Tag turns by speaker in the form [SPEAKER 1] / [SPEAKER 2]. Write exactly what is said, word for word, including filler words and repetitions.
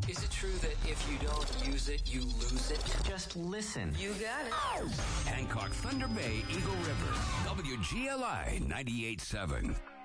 [SPEAKER 1] Is it true that if you don't use it, you lose it?
[SPEAKER 2] Just listen.
[SPEAKER 1] You got it.
[SPEAKER 3] Hancock, Thunder Bay, Eagle River. W G L I ninety-eight point seven.